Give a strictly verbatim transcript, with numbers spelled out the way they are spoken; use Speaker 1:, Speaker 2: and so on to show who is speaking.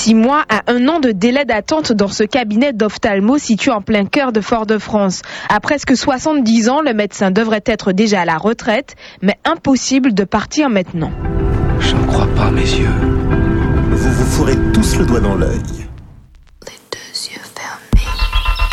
Speaker 1: Six mois à un an de délai d'attente dans ce cabinet d'ophtalmo situé en plein cœur de Fort-de-France. À presque soixante-dix ans, le médecin devrait être déjà à la retraite, mais impossible de partir maintenant.
Speaker 2: Je ne crois pas mes yeux.
Speaker 3: Vous vous fourrez tous le doigt dans l'œil.